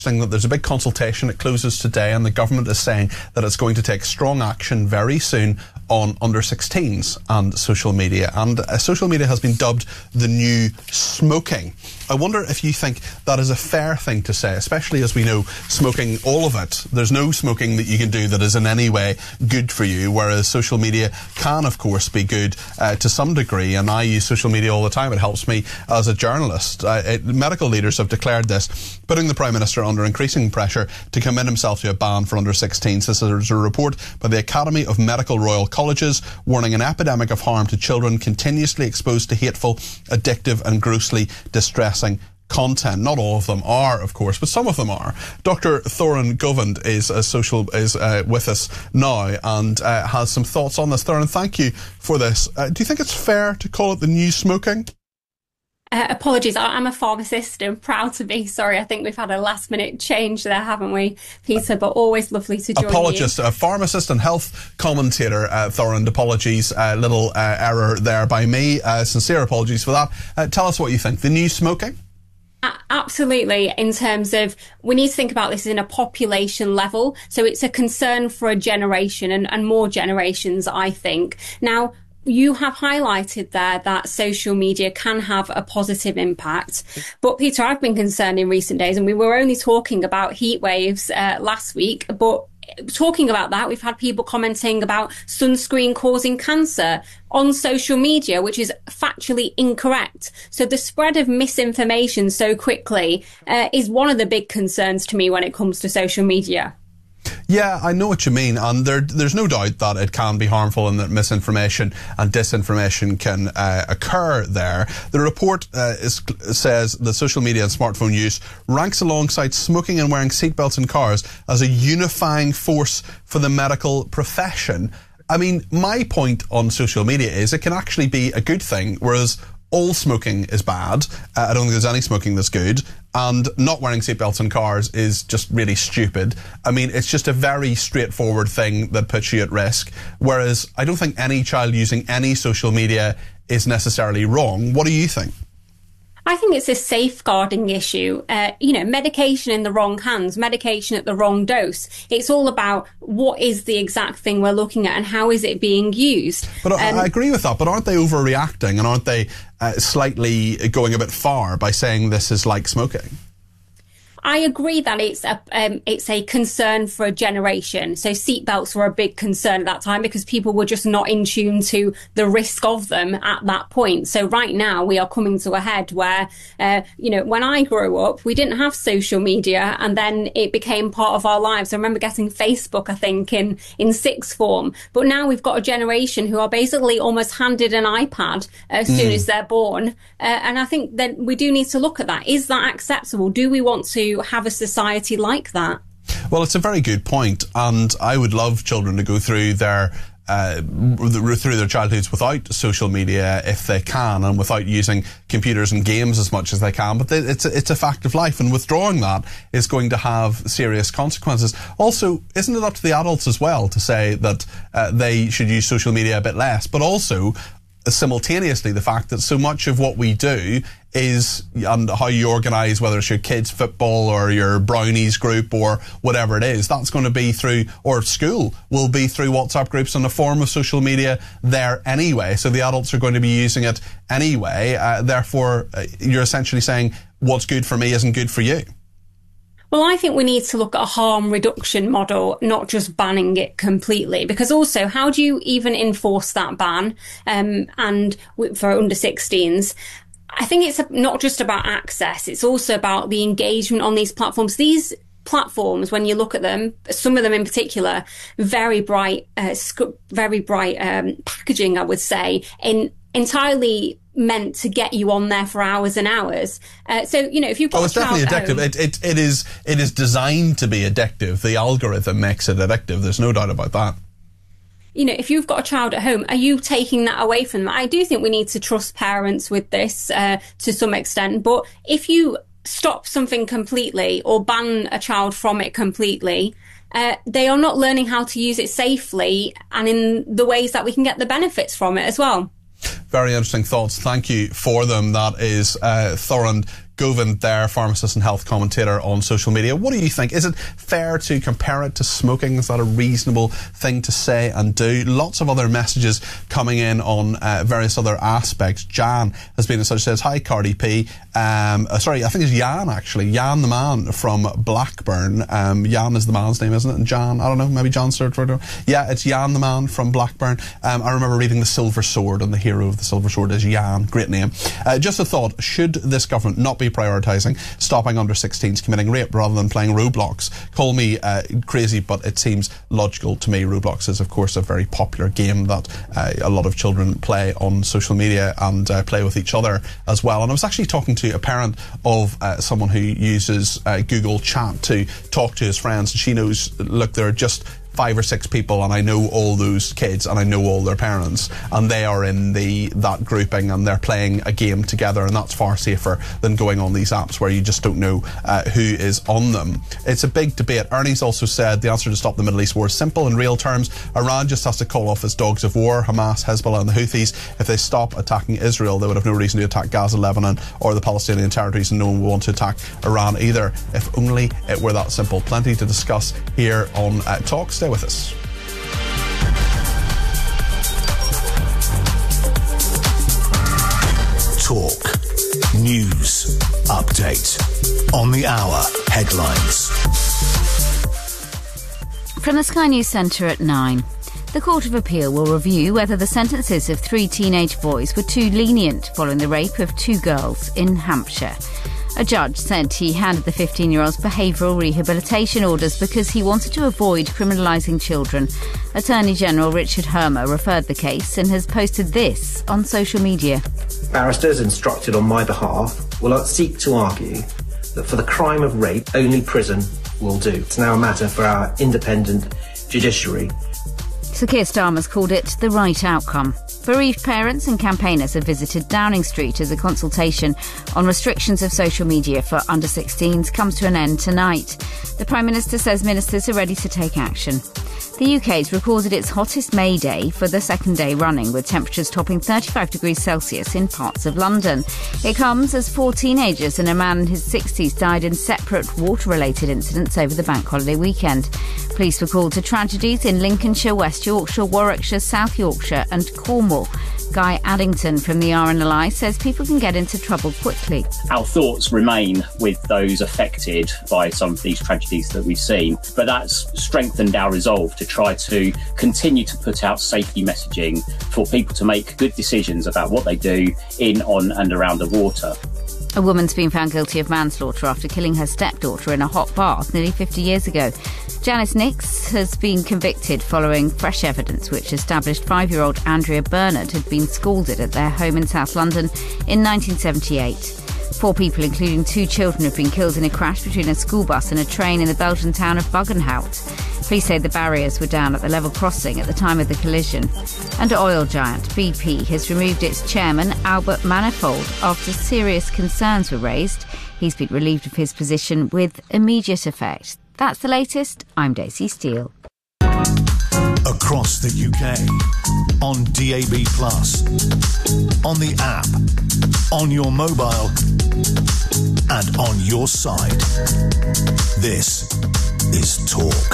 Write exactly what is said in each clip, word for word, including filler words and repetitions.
saying that there's a big consultation. It closes today, and the government is saying that it's going to take strong action very soon on under sixteens and social media. And uh, social media has been dubbed the new smoking. I wonder if you think that is a fair thing to say, especially as we know smoking, all of it, there's no smoking that you can do that is in any way good for you, whereas social media can, of course, be good uh, to some degree. And I use social media all the time. It helps me as a journalist. Uh, it, medical leaders have declared this, putting the Prime Minister under increasing pressure to commit himself to a ban for under sixteens. This is a report by the Academy of Medical Royal Colleges warning an epidemic of harm to children continuously exposed to hateful, addictive and grossly distressing content. Not all of them are, of course, but some of them are. Doctor Thoran Govend is a social is uh, with us now and uh, has some thoughts on this. Thoran, thank you for this. Uh, do you think it's fair to call it the new smoking? Uh, apologies, I'm a pharmacist and proud to be. Sorry, I think we've had a last minute change there, haven't we, Peter? But always lovely to join Apologist, you. A pharmacist and health commentator, uh, Thoran. Apologies, a uh, little uh, error there by me. Uh, sincere apologies for that. Uh, tell us what you think. The new smoking? Absolutely. In terms of, we need to think about this in a population level. So it's a concern for a generation and, and more generations, I think. Now, you have highlighted there that social media can have a positive impact. But Peter, I've been concerned in recent days, and we were only talking about heat waves uh, last week, but talking about that, we've had people commenting about sunscreen causing cancer on social media, which is factually incorrect. So the spread of misinformation so quickly uh, is one of the big concerns to me when it comes to social media. Yeah, I know what you mean, and there, there's no doubt that it can be harmful and that misinformation and disinformation can uh, occur there. The report uh, is, says that social media and smartphone use ranks alongside smoking and wearing seatbelts in cars as a unifying force for the medical profession. I mean, my point on social media is it can actually be a good thing, whereas all smoking is bad. Uh, I don't think there's any smoking that's good. And not wearing seatbelts in cars is just really stupid. I mean, it's just a very straightforward thing that puts you at risk. Whereas I don't think any child using any social media is necessarily wrong. What do you think? I think it's a safeguarding issue. Uh, you know, medication in the wrong hands, medication at the wrong dose. It's all about what is the exact thing we're looking at and how is it being used. But I, um, I agree with that. But aren't they overreacting and aren't they uh, slightly going a bit far by saying this is like smoking? I agree that it's a um, it's a concern for a generation. So seatbelts were a big concern at that time because people were just not in tune to the risk of them at that point. So right now we are coming to a head where, uh, you know, when I grew up, we didn't have social media and then it became part of our lives. I remember getting Facebook, I think, in, in sixth form. But now we've got a generation who are basically almost handed an iPad as mm. soon as they're born. Uh, and I think that we do need to look at that. Is that acceptable? Do we want to have a society like that? Well, it's a very good point, and I would love children to go through their uh, through their childhoods without social media if they can, and without using computers and games as much as they can. But they, it's a, it's a fact of life, and withdrawing that is going to have serious consequences. Also, isn't it up to the adults as well to say that uh, they should use social media a bit less, but also simultaneously the fact that so much of what we do is, and how you organise, whether it's your kids' football or your brownies group or whatever it is, that's going to be through, or school will be through WhatsApp groups and a form of social media there anyway. So the adults are going to be using it anyway. Uh, therefore, uh, you're essentially saying what's good for me isn't good for you. Well, I think we need to look at a harm reduction model, not just banning it completely, because also how do you even enforce that ban? Um, and for under sixteens, I think it's not just about access. It's also about the engagement on these platforms. These platforms, when you look at them, some of them in particular, very bright, uh, very bright um, packaging, I would say, in entirely meant to get you on there for hours and hours. Uh, so, you know, if you've got oh, it's a child definitely addictive. It, it, it is, it is designed to be addictive. The algorithm makes it addictive. There's no doubt about that. You know, if you've got a child at home, are you taking that away from them? I do think we need to trust parents with this uh, to some extent. But if you stop something completely or ban a child from it completely, uh, they are not learning how to use it safely and in the ways that we can get the benefits from it as well. Very interesting thoughts. Thank you for them. That is uh, Thoran Govind there, pharmacist and health commentator on social media. What do you think? Is it fair to compare it to smoking? Is that a reasonable thing to say and do? Lots of other messages coming in on uh, various other aspects. Jan has been in touch, says, hi Cardi P. Um, uh, sorry, I think it's Jan actually. Jan the man from Blackburn. Um, Jan is the man's name, isn't it? And Jan, I don't know, maybe John Sturtford. Yeah, it's Jan the man from Blackburn. Um, I remember reading The Silver Sword, and the hero of The Silver Sword is Jan. Great name. Uh, just a thought, should this government not be prioritising stopping under sixteens committing rape rather than playing Roblox? Call me uh, crazy, but it seems logical to me. Roblox is, of course, a very popular game that uh, a lot of children play on social media and uh, play with each other as well. And I was actually talking to a parent of uh, someone who uses uh, Google Chat to talk to his friends, and she knows, look, there are just five or six people and I know all those kids and I know all their parents, and they are in the that grouping and they're playing a game together, and that's far safer than going on these apps where you just don't know uh, who is on them. It's a big debate. Ernie's also said the answer to stop the Middle East war is simple. In real terms, Iran just has to call off its dogs of war, Hamas, Hezbollah and the Houthis. If they stop attacking Israel, they would have no reason to attack Gaza, Lebanon or the Palestinian territories, and no one will want to attack Iran either. If only it were that simple. Plenty to discuss here on uh, Talk. Stay with us. Talk. News. Update. On the hour. Headlines. From the Sky News Centre at nine. The Court of Appeal will review whether the sentences of three teenage boys were too lenient following the rape of two girls in Hampshire. A judge said he handed the fifteen-year-olds behavioural rehabilitation orders because he wanted to avoid criminalising children. Attorney General Richard Hermer referred the case and has posted this on social media. Barristers instructed on my behalf will seek to argue that for the crime of rape, only prison will do. It's now a matter for our independent judiciary. Sir Keir Starmer's called it the right outcome. Bereaved parents and campaigners have visited Downing Street as a consultation on restrictions of social media for under sixteens comes to an end tonight. The Prime Minister says ministers are ready to take action. The U K's recorded its hottest May day for the second day running, with temperatures topping thirty-five degrees Celsius in parts of London. It comes as four teenagers and a man in his sixties died in separate water-related incidents over the bank holiday weekend. Police were called to tragedies in Lincolnshire, West Yorkshire, Warwickshire, South Yorkshire and Cornwall. Guy Addington from the R N L I says people can get into trouble quickly. Our thoughts remain with those affected by some of these tragedies that we've seen, but that's strengthened our resolve to try to continue to put out safety messaging for people to make good decisions about what they do in, on and around the water. A woman's been found guilty of manslaughter after killing her stepdaughter in a hot bath nearly fifty years ago. Janice Nix has been convicted following fresh evidence which established five-year-old Andrea Bernard had been scalded at their home in South London in nineteen seventy-eight. Four people, including two children, have been killed in a crash between a school bus and a train in the Belgian town of Buggenhout. Police say the barriers were down at the level crossing at the time of the collision. And oil giant B P has removed its chairman, Albert Manifold, after serious concerns were raised. He's been relieved of his position with immediate effect. That's the latest. I'm Daisy Steele. Across the U K, on D A B plus, on the app, on your mobile, and on your side. This is Talk.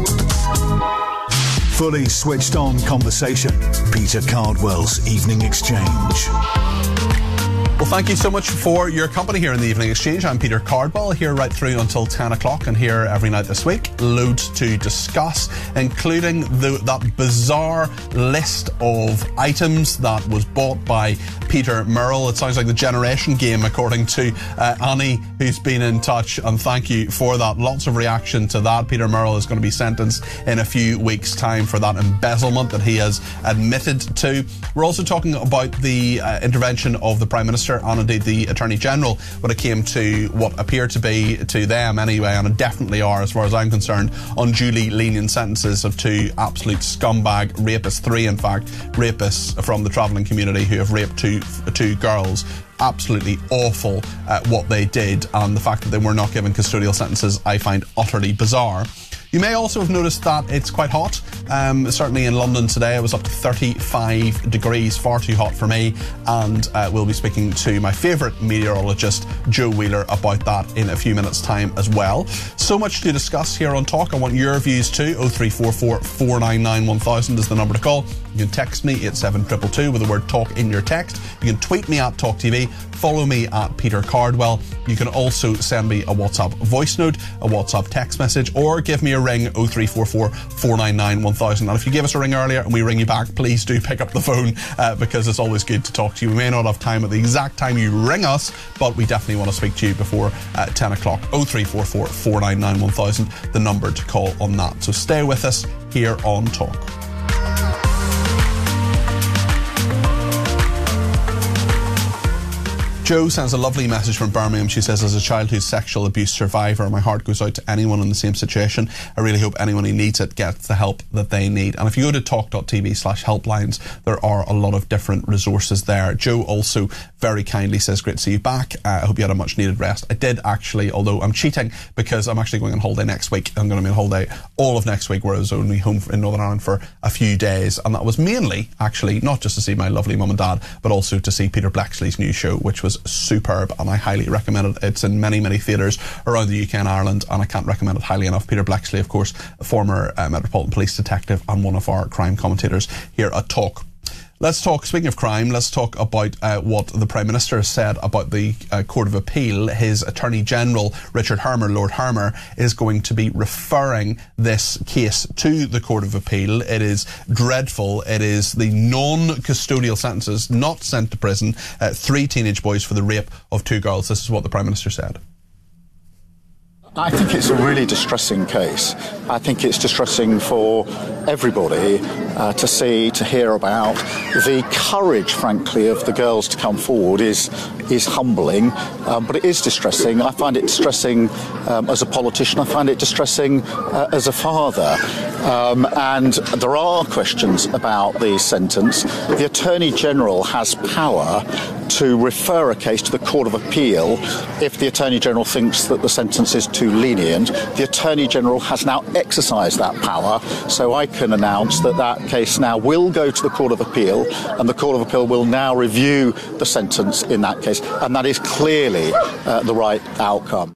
Fully switched on conversation. Peter Cardwell's Evening Exchange. Well, thank you so much for your company here in the Evening Exchange. I'm Peter Cardwell, here right through until ten o'clock and here every night this week. Loads to discuss, including the, that bizarre list of items that was bought by Peter Murrell. It sounds like the Generation Game, according to uh, Annie, who's been in touch, and thank you for that. Lots of reaction to that. Peter Murrell is going to be sentenced in a few weeks' time for that embezzlement that he has admitted to. We're also talking about the uh, intervention of the Prime Minister and indeed the Attorney General when it came to what appeared to be, to them anyway, and it definitely are as far as I'm concerned, unduly lenient sentences of two absolute scumbag rapists, three in fact, rapists from the travelling community who have raped two, two girls. Absolutely awful uh, what they did, and the fact that they were not given custodial sentences I find utterly bizarre. You may also have noticed that it's quite hot. Um, certainly in London today, it was up to thirty-five degrees, far too hot for me. And uh, we'll be speaking to my favourite meteorologist, Joe Wheeler, about that in a few minutes' time as well. So much to discuss here on Talk. I want your views too. oh three four four, four nine nine, one thousand is the number to call. You can text me at seven two two two with the word talk in your text. You can tweet me at Talk T V. Follow me at Peter Cardwell. You can also send me a WhatsApp voice note, a WhatsApp text message, or give me a ring, oh three four four, four nine nine, one thousand. And if you gave us a ring earlier and we ring you back, please do pick up the phone uh, because it's always good to talk to you. We may not have time at the exact time you ring us, but we definitely want to speak to you before uh, ten o'clock. oh three four four, four nine nine, one thousand, the number to call on that. So stay with us here on Talk. Jo sends a lovely message from Birmingham. She says, as a childhood sexual abuse survivor, my heart goes out to anyone in the same situation. I really hope anyone who needs it gets the help that they need. And if you go to talk.tv slash helplines, there are a lot of different resources there. Jo also very kindly says, great to see you back. Uh, I hope you had a much needed rest. I did actually, although I'm cheating because I'm actually going on holiday next week. I'm going to be on holiday all of next week, where I was only home in Northern Ireland for a few days. And that was mainly, actually, not just to see my lovely mum and dad, but also to see Peter Bleksley's new show, which was superb, and I highly recommend it. It's in many, many theatres around the U K and Ireland, and I can't recommend it highly enough. Peter Bleksley, of course, a former uh, Metropolitan Police detective and one of our crime commentators here at Talk. Let's talk, speaking of crime, let's talk about uh, what the Prime Minister has said about the uh, Court of Appeal. His Attorney General, Richard Hermer, Lord Hermer, is going to be referring this case to the Court of Appeal. It is dreadful. It is the non-custodial sentences, not sent to prison, uh, three teenage boys for the rape of two girls. This is what the Prime Minister said. I think it's a really distressing case. I think it's distressing for everybody uh, to see, to hear about. The courage, frankly, of the girls to come forward is is humbling, um, but it is distressing. I find it distressing um, as a politician. I find it distressing uh, as a father. Um, and there are questions about the sentence. The Attorney General has power to refer a case to the Court of Appeal if the Attorney General thinks that the sentence is too lenient. The Attorney General has now exercised that power, so I can announce that that case now will go to the Court of Appeal, and the Court of Appeal will now review the sentence in that case, and that is clearly uh, the right outcome.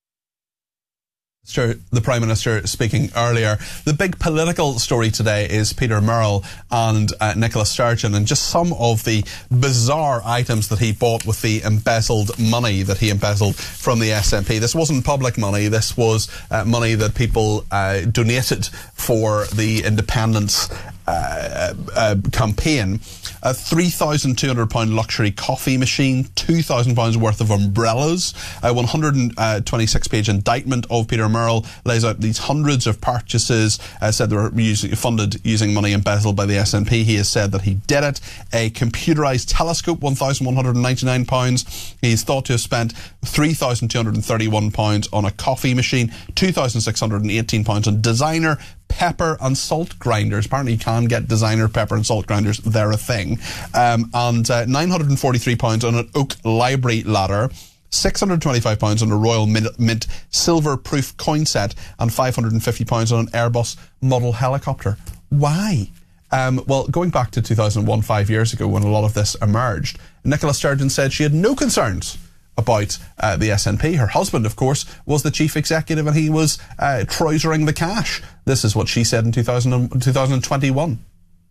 The Prime Minister speaking earlier. The big political story today is Peter Murrell and uh, Nicola Sturgeon, and just some of the bizarre items that he bought with the embezzled money that he embezzled from the S N P. This wasn't public money. This was uh, money that people uh, donated for the independence uh, uh, campaign. A three thousand two hundred pound luxury coffee machine, two thousand pounds worth of umbrellas, a one hundred twenty-six page indictment of Peter Murrell lays out these hundreds of purchases, uh, said they were using, funded using money embezzled by the S N P. He has said that he did it. A computerised telescope, one thousand one hundred ninety-nine pounds. He's thought to have spent three thousand two hundred thirty-one pounds on a coffee machine, two thousand six hundred eighteen pounds on designer pepper and salt grinders. Apparently you can get designer pepper and salt grinders. They're a thing. Um, and uh, nine hundred forty-three pounds on an oak library ladder, six hundred twenty-five pounds on a Royal Mint, Mint silver proof coin set, and five hundred fifty pounds on an Airbus model helicopter. Why? Um, well, going back to two thousand one, five years ago, when a lot of this emerged, Nicola Sturgeon said she had no concerns about uh, the S N P. Her husband, of course, was the chief executive, and he was uh, trousering the cash. This is what she said in two thousand, twenty twenty-one.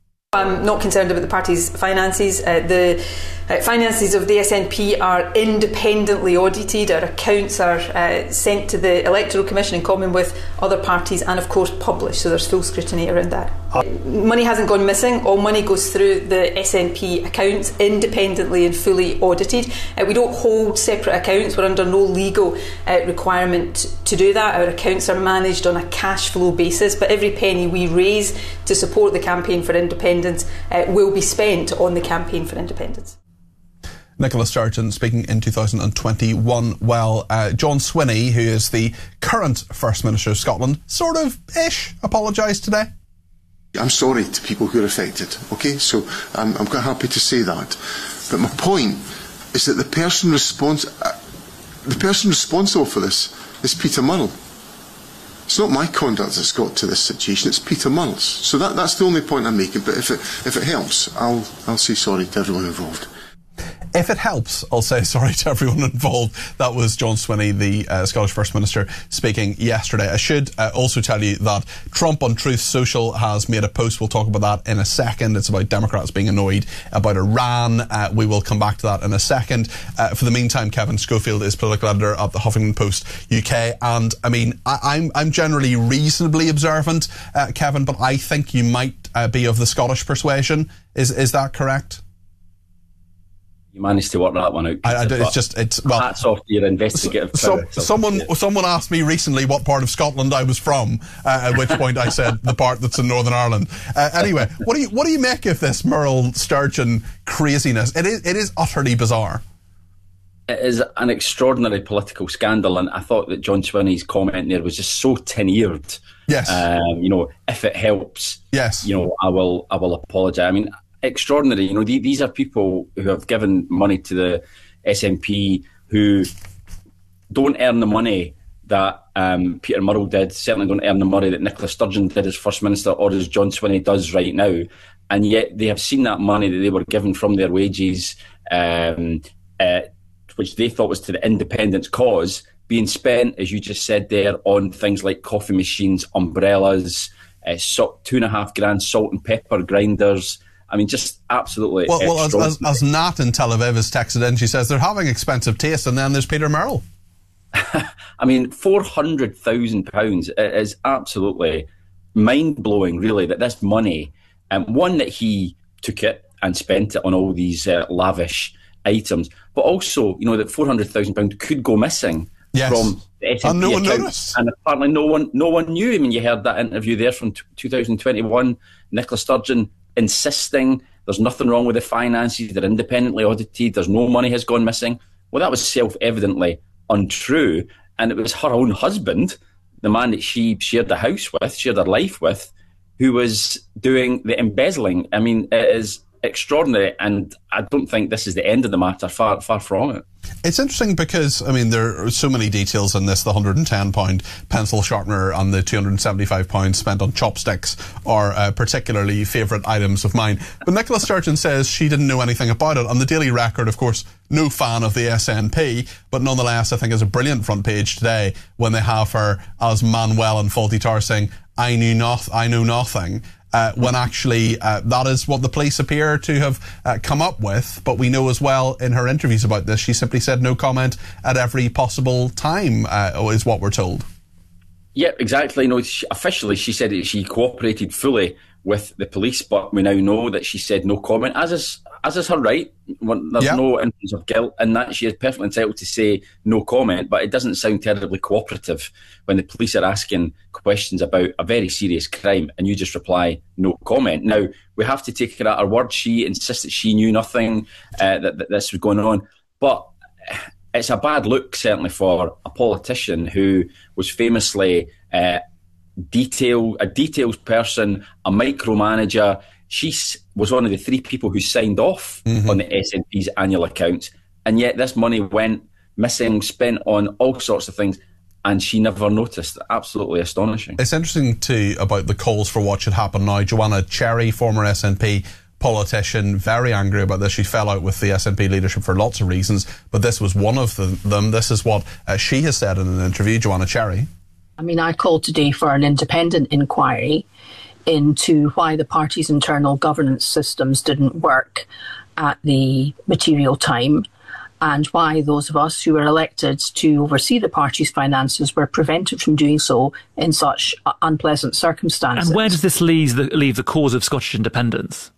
I'm not concerned about the party's finances. Uh, the uh, finances of the S N P are independently audited. Our accounts are uh, sent to the Electoral Commission in common with other parties, and of course published, so there's full scrutiny around that. Uh, money hasn't gone missing. All money goes through the S N P accounts, independently and fully audited. Uh, we don't hold separate accounts. We're under no legal uh, requirement to do that. Our accounts are managed on a cash flow basis, but every penny we raise to support the campaign for independence Uh, will be spent on the campaign for independence. Nicola Sturgeon speaking in two thousand twenty-one. Well, uh, John Swinney, who is the current First Minister of Scotland, sort of ish apologised today. I'm sorry to people who are affected, okay? So I'm, I'm quite happy to say that. But my point is that the person, respons- uh, the person responsible for this is Peter Murrell. It's not my conduct that's got to this situation, it's Peter Murrell's. So that, that's the only point I'm making, but if it, if it helps, I'll, I'll say sorry to everyone involved. If it helps, I'll say sorry to everyone involved. That was John Swinney, the uh, Scottish First Minister, speaking yesterday. I should uh, also tell you that Trump on Truth Social has made a post. We'll talk about that in a second. It's about Democrats being annoyed about Iran. Uh, we will come back to that in a second. Uh, for the meantime, Kevin Schofield is political editor at the Huffington Post U K. And, I mean, I, I'm, I'm generally reasonably observant, uh, Kevin, but I think you might uh, be of the Scottish persuasion. Is, is that correct? You managed to work that one out. I, I, it's just, it's, well, hats off to your investigative so, power. So, someone, yeah. someone asked me recently what part of Scotland I was from, uh, at which point I said the part that's in Northern Ireland. Uh, anyway, what do you, what do you make of this Murrell Sturgeon craziness? It is, it is utterly bizarre. It is an extraordinary political scandal, and I thought that John Swinney's comment there was just so tin-eared. Yes. Um, you know, if it helps, yes, you know, I will, I will apologise. I mean, extraordinary. You know, th- these are people who have given money to the S N P who don't earn the money that um, Peter Murrell did, certainly don't earn the money that Nicola Sturgeon did as First Minister or as John Swinney does right now. And yet they have seen that money that they were given from their wages, um, uh, which they thought was to the independence cause, being spent, as you just said there, on things like coffee machines, umbrellas, uh, so, two and a half grand salt and pepper grinders. I mean, just absolutely. Well, well as, as, as Nat in Tel Aviv has texted in, she says they're having expensive taste, and then there's Peter Murrell. I mean, four hundred thousand pounds is absolutely mind-blowing, really, that this money, um, one, that he took it and spent it on all these uh, lavish items, but also, you know, that four hundred thousand pounds could go missing. Yes. From the S N P and no one account. noticed. And apparently no one, no one knew. I mean, you heard that interview there from t- twenty twenty-one, Nicola Sturgeon insisting there's nothing wrong with the finances, they're independently audited, there's no money has gone missing. Well, that was self-evidently untrue, and it was her own husband, the man that she shared the house with, shared her life with, who was doing the embezzling. I mean, it is extraordinary, and I don't think this is the end of the matter, far far from it. It's interesting because, I mean, there are so many details in this. The one hundred ten pound pencil sharpener and the two hundred seventy-five pounds spent on chopsticks are uh, particularly favourite items of mine. But Nicola Sturgeon says she didn't know anything about it. On the Daily Record, of course, no fan of the S N P, but nonetheless, I think is a brilliant front page today when they have her as Manuel and Fawlty Towers saying, I knew noth- I know nothing. Uh, when actually uh, that is what the police appear to have uh, come up with. But we know as well in her interviews about this, she simply said no comment at every possible time, uh, is what we're told. Yeah, exactly. You know, she, officially she said that she cooperated fully with the police, but we now know that she said no comment, as is as is her right. There's yep. no inference of guilt in that. She is perfectly entitled to say no comment, but it doesn't sound terribly cooperative when the police are asking questions about a very serious crime and you just reply no comment. Now, we have to take her at her word. She insists that she knew nothing, uh, that, that this was going on, but it's a bad look, certainly, for a politician who was famously uh, detail, a details person, a micromanager. She was one of the three people who signed off mm-hmm. on the S N P's annual accounts, and yet this money went missing, spent on all sorts of things, and she never noticed. Absolutely astonishing. It's interesting too about the calls for what should happen now. Joanna Cherry, former S N P politician, very angry about this. She fell out with the S N P leadership for lots of reasons, but this was one of the, them. This is what uh, she has said in an interview. Joanna Cherry. I mean, I called today for an independent inquiry into why the party's internal governance systems didn't work at the material time, and why those of us who were elected to oversee the party's finances were prevented from doing so in such unpleasant circumstances. And where does this leave the, leave the cause of Scottish independence?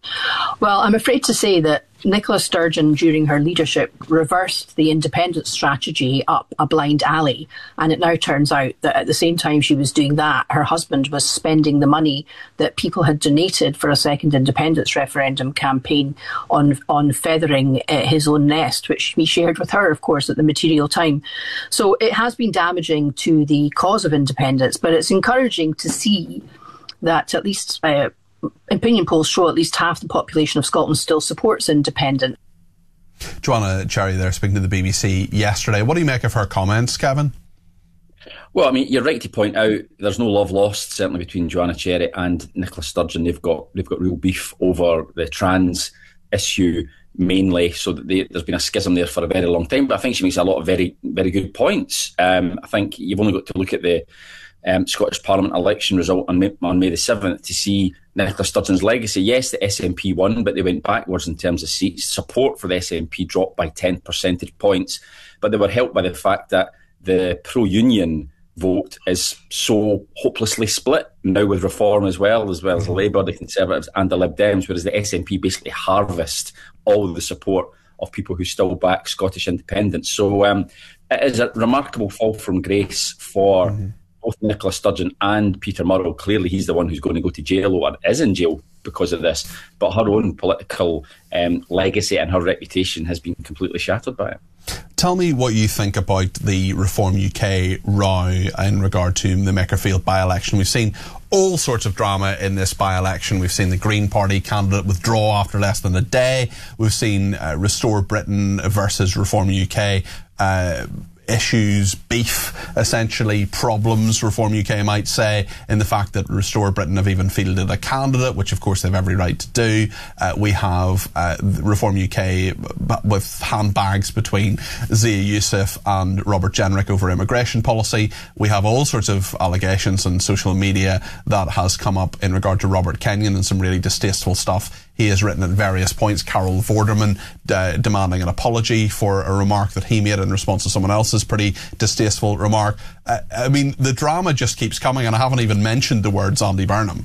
Well, I'm afraid to say that Nicola Sturgeon, during her leadership, reversed the independence strategy up a blind alley. And it now turns out that at the same time she was doing that, her husband was spending the money that people had donated for a second independence referendum campaign on on feathering uh, his own nest, which he shared with her, of course, at the material time. So it has been damaging to the cause of independence, but it's encouraging to see that at least Uh, opinion polls show at least half the population of Scotland still supports independence. Joanna Cherry there speaking to the B B C yesterday. What do you make of her comments, Kevin? Well, I mean, you're right to point out there's no love lost, certainly between Joanna Cherry and Nicola Sturgeon. They've got they've got real beef over the trans issue mainly, so that they, there's been a schism there for a very long time. But I think she makes a lot of very, very good points. Um, I think you've only got to look at the um, Scottish Parliament election result on May, on May the seventh to see Nicola Sturgeon's legacy. Yes, the S N P won, but they went backwards in terms of seats. Support for the S N P dropped by ten percentage points, but they were helped by the fact that the pro-union vote is so hopelessly split now with Reform as well, as well as the Labour, the Conservatives and the Lib Dems, whereas the S N P basically harvest all the support of people who still back Scottish independence. So um, it is a remarkable fall from grace for mm-hmm. both Nicola Sturgeon and Peter Murrell. Clearly he's the one who's going to go to jail or is in jail because of this, but her own political um, legacy and her reputation has been completely shattered by it. Tell me what you think about the Reform U K row in regard to the Makerfield by-election. We've seen all sorts of drama in this by-election. We've seen the Green Party candidate withdraw after less than a day. We've seen uh, Restore Britain versus Reform U K uh, issues, beef, essentially, problems, Reform U K might say, in the fact that Restore Britain have even fielded a candidate, which of course they've every right to do. Uh, we have uh, Reform U K with handbags between Zia Youssef and Robert Jenrick over immigration policy. We have all sorts of allegations on social media that has come up in regard to Robert Kenyon and some really distasteful stuff he has written at various points. Carol Vorderman uh, demanding an apology for a remark that he made in response to someone else's pretty distasteful remark. Uh, I mean, the drama just keeps coming, and I haven't even mentioned the words Andy Burnham.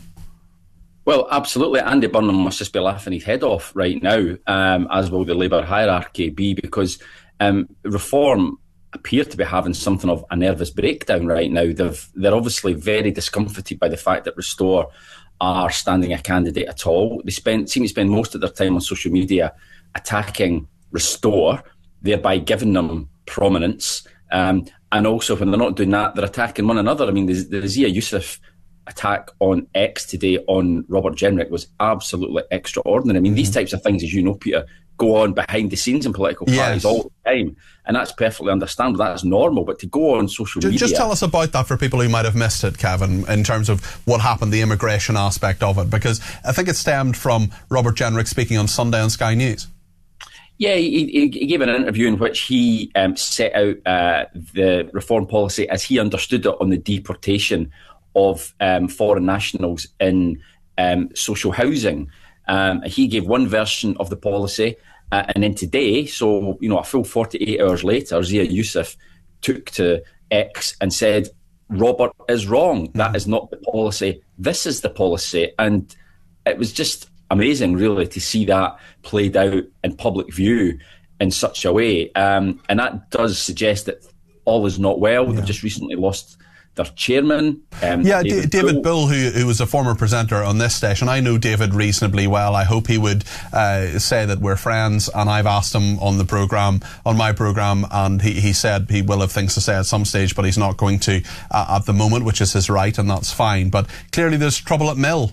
Well, absolutely. Andy Burnham must just be laughing his head off right now, um, as will the Labour hierarchy be, because um, Reform appear to be having something of a nervous breakdown right now. They've, they're obviously very discomfited by the fact that Restore are standing a candidate at all. They spend, seem to spend most of their time on social media attacking Restore, thereby giving them prominence. Um, and also, when they're not doing that, they're attacking one another. I mean, the, the Zia Youssef attack on X today on Robert Jenrick was absolutely extraordinary. I mean, mm-hmm. these types of things, as you know, Peter, go on behind the scenes in political parties yes. all the time, and that's perfectly understandable. That's normal. But to go on social just, media, just tell us about that for people who might have missed it, Kevin, in terms of what happened, the immigration aspect of it, because I think it stemmed from Robert Jenrick speaking on Sunday on Sky News. Yeah, he, he gave an interview in which he um, set out uh, the Reform policy as he understood it on the deportation of um, foreign nationals in um, social housing. Um, he gave one version of the policy, uh, and then today, so you know, a full forty-eight hours later, Zia Youssef took to X and said, Robert is wrong. Mm-hmm. That is not the policy. This is the policy. And it was just amazing, really, to see that played out in public view in such a way. Um, and that does suggest that all is not well. Yeah. They've just recently lost their chairman. Um, yeah, David, D- David Bull, Bull who, who was a former presenter on this station. I know David reasonably well. I hope he would uh, say that we're friends, and I've asked him on the programme, on my programme, and he, he said he will have things to say at some stage, but he's not going to uh, at the moment, which is his right, and that's fine. But clearly there's trouble at Mill.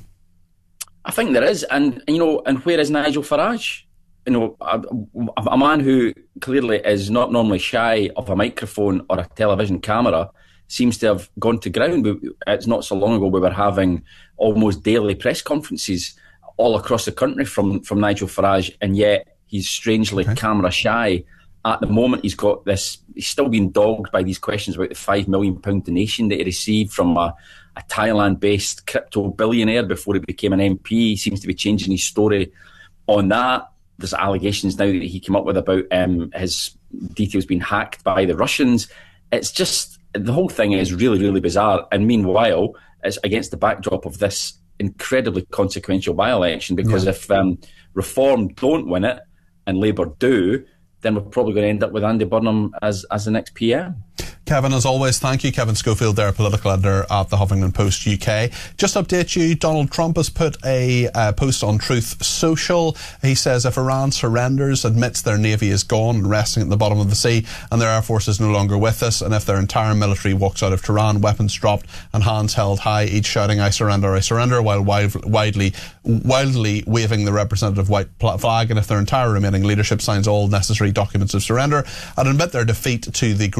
I think there is, and you know, and where is Nigel Farage? You know, a, a man who clearly is not normally shy of a microphone or a television camera seems to have gone to ground. It's not so long ago we were having almost daily press conferences all across the country from, from Nigel Farage, and yet he's strangely okay. camera shy. At the moment, he's got this, he's still being dogged by these questions about the five million pound donation that he received from a, a Thailand-based crypto billionaire before he became an M P. He seems to be changing his story on that. There's allegations now that he came up with about um, his details being hacked by the Russians. It's just, the whole thing is really, really bizarre. And meanwhile, it's against the backdrop of this incredibly consequential by-election, because yeah. if um, Reform don't win it and Labour do, then we're probably going to end up with Andy Burnham as, as the next P M. Kevin, as always, thank you. Kevin Schofield there, political editor at the Huffington Post U K. Just to update you, Donald Trump has put a uh, post on Truth Social. He says if Iran surrenders, admits their navy is gone and resting at the bottom of the sea, and their air force is no longer with us, and if their entire military walks out of Tehran, weapons dropped and hands held high, each shouting, I surrender, I surrender, while widely, wildly waving the representative white flag, and if their entire remaining leadership signs all necessary documents of surrender and admit their defeat to the great power and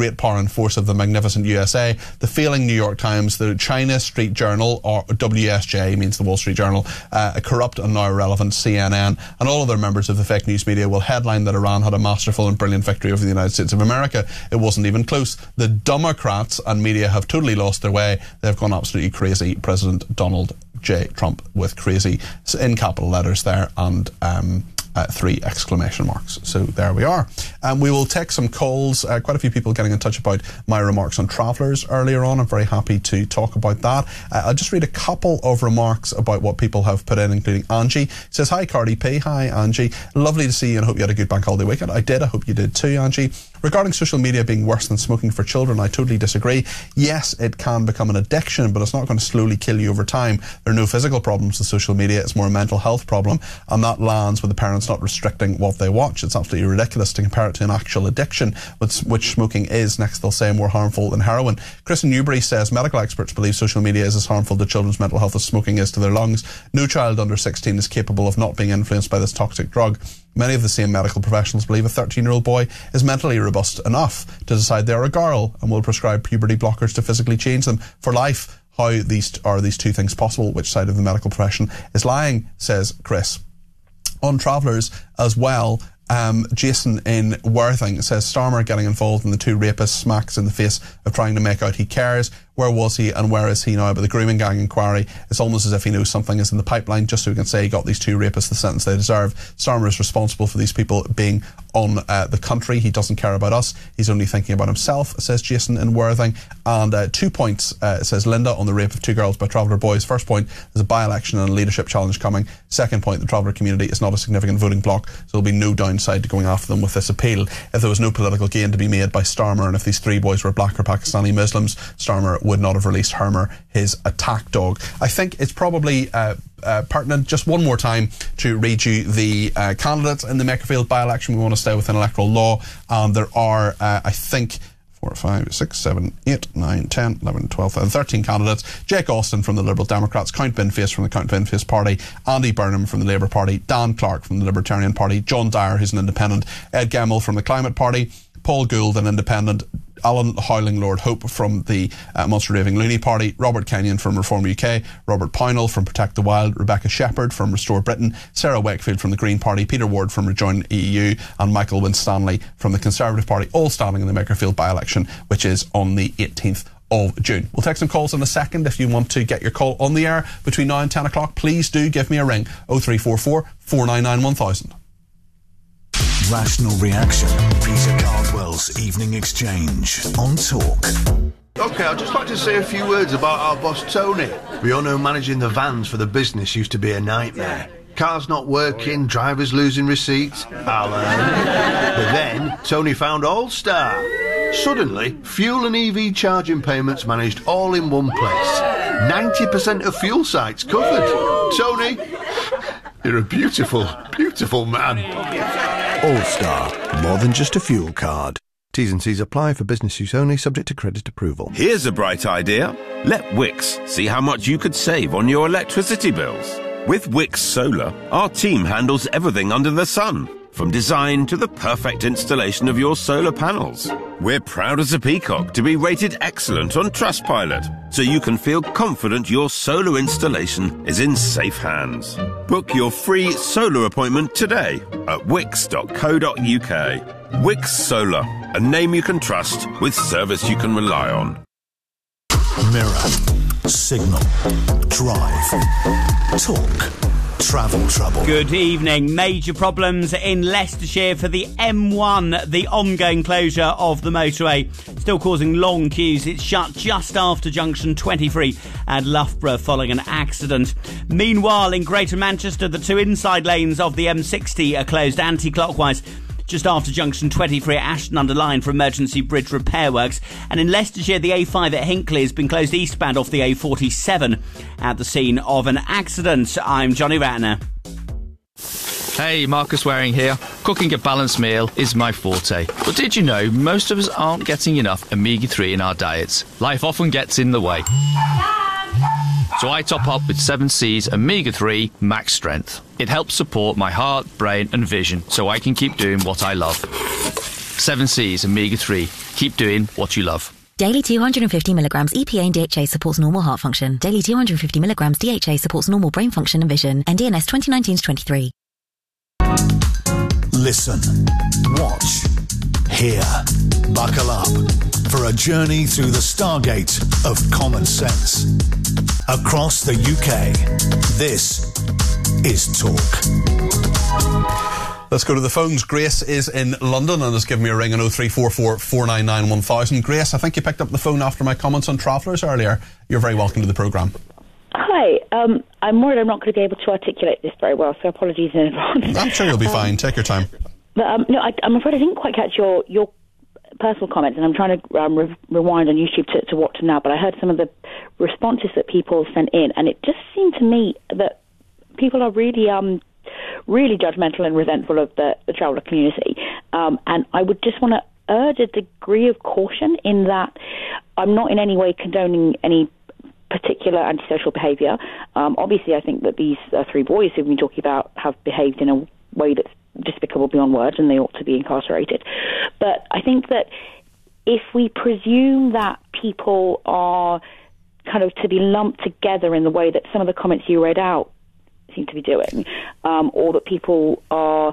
force of the magnificent U S A, the failing New York Times, the China Street Journal, or W S J means the Wall Street Journal, uh, a corrupt and now irrelevant C N N, and all other members of the fake news media will headline that Iran had a masterful and brilliant victory over the United States of America. It wasn't even close. The Democrats and media have totally lost their way. They've gone absolutely crazy. President Donald J. Trump with crazy in capital letters there, and um, uh, three exclamation marks. So there we are. Um, we will take some calls. Uh, quite a few people getting in touch about my remarks on travellers earlier on. I'm very happy to talk about that. Uh, I'll just read a couple of remarks about what people have put in, including Angie. It says, hi Cardi P. Hi Angie. Lovely to see you and hope you had a good bank holiday weekend. I did. I hope you did too, Angie. Regarding social media being worse than smoking for children, I totally disagree. Yes, it can become an addiction, but it's not going to slowly kill you over time. There are no physical problems with social media. It's more a mental health problem, and that lands with the parents not restricting what they watch. It's absolutely ridiculous to compare it to an actual addiction, which, which smoking is, next they'll say, more harmful than heroin. Chris in Newbury says, medical experts believe social media is as harmful to children's mental health as smoking is to their lungs. No child under sixteen is capable of not being influenced by this toxic drug. Many of the same medical professionals believe a thirteen-year-old boy is mentally robust enough to decide they're a girl and will prescribe puberty blockers to physically change them for life. How these are these two things possible? Which side of the medical profession is lying? Says Chris. On travellers as well, um, Jason in Worthing says, Starmer getting involved in the two rapists smacks in the face of trying to make out he cares. Where was he and where is he now? But the grooming gang inquiry, it's almost as if he knows something is in the pipeline just so he can say he got these two rapists the sentence they deserve. Starmer is responsible for these people being on uh, the country. He doesn't care about us. He's only thinking about himself, says Jason in Worthing. And uh, two points, uh, says Linda, on the rape of two girls by Traveller Boys. First point, there's a by-election and a leadership challenge coming. Second point, the Traveller community is not a significant voting bloc, so there'll be no downside to going after them with this appeal. If there was no political gain to be made by Starmer, and if these three boys were black or Pakistani Muslims, Starmer would not have released Hermer, his attack dog. I think it's probably uh, uh, pertinent just one more time to read you the uh, candidates in the Makerfield by-election. We want to stay within electoral law, and there are, uh, I think, four, five, six, seven, eight, nine, ten, eleven, twelve, and thirteen candidates. Jake Austin from the Liberal Democrats, Count Binface from the Count Binface Party, Andy Burnham from the Labour Party, Dan Clark from the Libertarian Party, John Dyer, who's an independent, Ed Gemmell from the Climate Party, Paul Gould, an independent, Alan Howling Lord Hope from the uh, Munster Raving Looney Party, Robert Kenyon from Reform U K, Robert Pownall from Protect the Wild, Rebecca Shepherd from Restore Britain, Sarah Wakefield from the Green Party, Peter Ward from Rejoin E U, and Michael Winstanley from the Conservative Party, all standing in the Makerfield by-election, which is on the eighteenth of June. We'll take some calls in a second. If you want to get your call on the air between now and ten o'clock, please do give me a ring. oh three four four, four nine nine, one thousand. Rational Reaction. Peter Cardwell's Evening Exchange on Talk. OK, I'd just like to say a few words about our boss Tony. We all know managing the vans for the business used to be a nightmare. Cars not working, drivers losing receipts. Alan. But then, Tony found All-Star. Suddenly, fuel and E V charging payments managed all in one place. ninety percent of fuel sites covered. Tony, you're a beautiful, beautiful man. All-Star, more than just a fuel card. T's and C's apply for business use only, subject to credit approval. Here's a bright idea. Let Wix see how much you could save on your electricity bills. With Wix Solar, our team handles everything under the sun, from design to the perfect installation of your solar panels. We're proud as a peacock to be rated excellent on Trustpilot, so you can feel confident your solar installation is in safe hands. Book your free solar appointment today at wix dot co dot uk. Wix Solar, a name you can trust with service you can rely on. Mirror, Signal, Drive, Talk. Travel trouble. Good evening. Major problems in Leicestershire for the M one, the ongoing closure of the motorway. Still causing long queues. It's shut just after junction twenty-three at Loughborough following an accident. Meanwhile, in Greater Manchester, the two inside lanes of the M sixty are closed anti-clockwise just after junction twenty-three at Ashton-under-Lyne for emergency bridge repair works. And in Leicestershire, the A five at Hinckley has been closed eastbound off the A forty-seven at the scene of an accident. I'm Johnny Ratner. Hey, Marcus Waring here. Cooking a balanced meal is my forte. But did you know most of us aren't getting enough omega three in our diets? Life often gets in the way. So I top up with seven C's omega three Max Strength. It helps support my heart, brain and vision so I can keep doing what I love. Seven Seas Omega three. Keep doing what you love. Daily two hundred fifty milligrams E P A and D H A supports normal heart function. Daily two hundred fifty milligrams D H A supports normal brain function and vision. N D N S twenty nineteen to twenty-three. Listen, watch, hear, buckle up for a journey through the stargate of common sense. Across the U K, this is Talk. Let's go to the phones. Grace is in London and has given me a ring on oh three four four, four nine nine, one thousand. Grace, I think you picked up the phone after my comments on travellers earlier. You're very welcome to the programme. Hi. Um, I'm worried I'm not going to be able to articulate this very well, so apologies in advance. I'm sure you'll be um, fine. Take your time. But um, no, I, I'm afraid I didn't quite catch your, your personal comments, and I'm trying to um, re- rewind on YouTube to, to watch them now, but I heard some of the responses that people sent in, and it just seemed to me that people are really... Um, really judgmental and resentful of the, the traveller community. Um, and I would just want to urge a degree of caution in that I'm not in any way condoning any particular antisocial behaviour. Um, obviously, I think that these uh, three boys who we've been talking about have behaved in a way that's despicable beyond words and they ought to be incarcerated. But I think that if we presume that people are kind of to be lumped together in the way that some of the comments you read out seem to be doing, um, or that people are,